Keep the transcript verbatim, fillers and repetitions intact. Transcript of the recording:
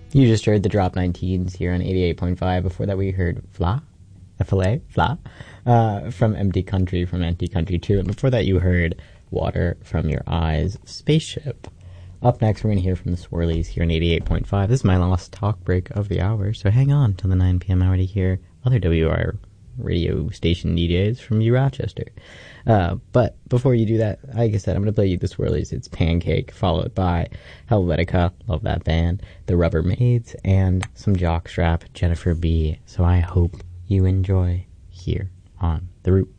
You just heard the Drop nineteens here on eighty-eight point five. Before that, we heard Fla, F L A, Fla, uh, from Empty Country, from Empty Country two. And before that, you heard Water from Your Eyes, Spaceship. Up next, we're going to hear from the Swirlies here on eighty-eight point five. This is my last talk break of the hour, so hang on till the nine p.m. hour to hear other W R radio station D Js from U Rochester. Uh, but before you do that, like I said, I'm going to play you the Swirlies. It's Pancake, followed by Helvetica, love that band, the Rubber Maids, and some Jockstrap, Jennifer B. So I hope you enjoy here on The Root.